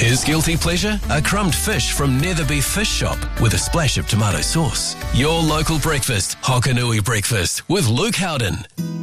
His guilty pleasure? A crumbed fish from Netherby Fish Shop with a splash of tomato sauce. Your local breakfast, Hokanui Breakfast with Luke Howden.